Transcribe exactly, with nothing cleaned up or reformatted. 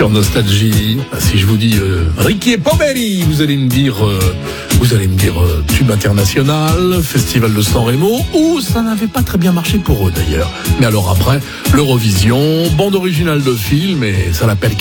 Sur Nostalgie, si je vous dis euh, Ricky et Poveri, vous allez me dire, euh, vous allez me dire euh, tube international, festival de San Remo, ou ça n'avait pas très bien marché pour eux d'ailleurs. Mais alors après, l'Eurovision, bande originale de film, et ça l'appelle